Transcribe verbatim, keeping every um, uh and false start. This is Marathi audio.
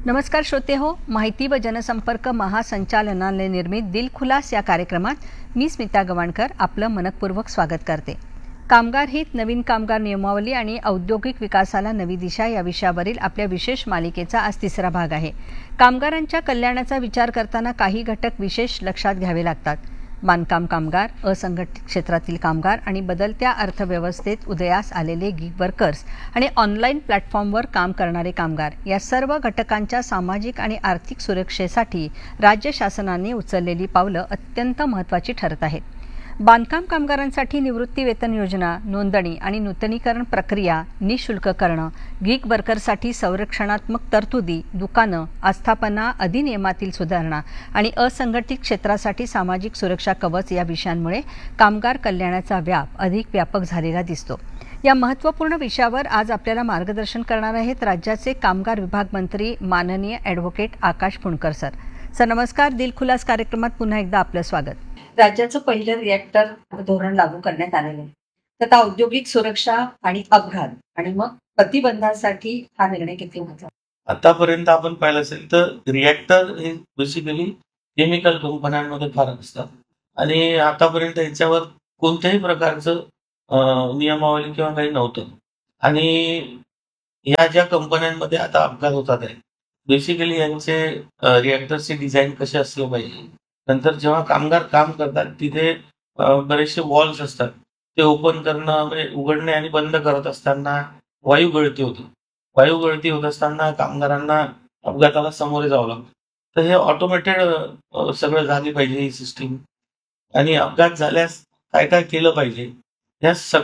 नमस्कार श्रोते हो, माहिती व जनसंपर्क महासंचालनालय निर्मित दिल खुलास या कार्यक्रमात मी स्मिता गवाणकर आपलं मनपूर्वक स्वागत करते. कामगार हित, नवीन कामगार नियमावली आणि औद्योगिक विकासाला नवी दिशा या विषयावरील आपल्या विशेष मालिकेचा आज तिसरा भाग आहे. कामगारांच्या कल्याणाचा विचार करताना काही घटक विशेष लक्षात घ्यावे लागतात. बांधकाम कामगार, असंघटित क्षेत्रातील कामगार आणि बदलत्या अर्थव्यवस्थेत उदयास आलेले गिग वर्कर्स आणि ऑनलाईन प्लॅटफॉर्मवर काम करणारे कामगार या सर्व घटकांच्या सामाजिक आणि आर्थिक सुरक्षेसाठी राज्य शासनाने उचललेली पावलं अत्यंत महत्त्वाची ठरत आहेत. बांधकाम कामगारांसाठी निवृत्ती वेतन योजना, नोंदणी आणि नूतनीकरण प्रक्रिया निःशुल्क करणं, गिग वर्करसाठी संरक्षणात्मक तरतुदी, दुकानं, आस्थापना अधिनियमातील सुधारणा आणि असंघटित क्षेत्रासाठी सामाजिक सुरक्षा कवच या विषयांमुळे कामगार कल्याणाचा व्याप अधिक व्यापक झालेला दिसतो. या महत्त्वपूर्ण विषयावर आज आपल्याला मार्गदर्शन करणार आहेत राज्याचे कामगार विभाग मंत्री माननीय ॲडव्होकेट आकाश पुणकर सर. सर नमस्कार. दिल खुलास कार्यक्रमात पुन्हा एकदा आपलं स्वागत. राज्याचं पहिलं रिएक्टर धोरण लागू करण्यात आलेलं आहे. तर आता औद्योगिक सुरक्षा आणि अपघात आणि मग प्रतिबंधासाठी हा निर्णय किती महत्त्वाचा? आतापर्यंत आपण पाहिलं असेल तर रिएक्टर हे बेसिकली केमिकल कंपन्यांमध्ये फार असतात आणि आतापर्यंत याच्यावर कोणत्याही प्रकारचं नियमावली किंवा काही नव्हतं. आणि या ज्या कंपन्यांमध्ये आता अपघात होतात आहे, बेसिकली यांचे रिएक्टरचे डिझाईन कसे असले पाहिजे. नंतर जेव्हा कामगार काम करतात तिथे बरेचसे वॉल्स असतात, ते ओपन करणं म्हणजे उघडणे आणि बंद करत असताना वायू गळती होते. वायू गळती होत असताना कामगारांना अपघाताला सामोरे जावं लागतं. तर हे ऑटोमेटेड सगळं झाली पाहिजे ही सिस्टीम. आणि अपघात झाल्यास काय काय केलं पाहिजे या